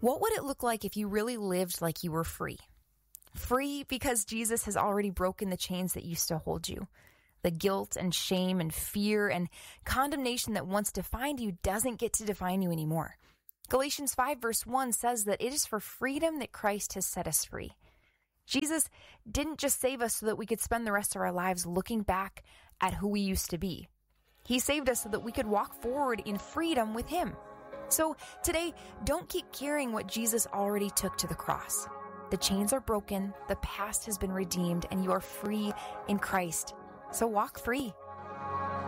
What would it look like if you really lived like you were free? Free because Jesus has already broken the chains that used to hold you. The guilt and shame and fear and condemnation that once defined you doesn't get to define you anymore. Galatians 5 verse 1 says that it is for freedom that Christ has set us free. Jesus didn't just save us so that we could spend the rest of our lives looking back at who we used to be. He saved us so that we could walk forward in freedom with Him. So today, don't keep carrying what Jesus already took to the cross. The chains are broken, the past has been redeemed, and you are free in Christ. So walk free.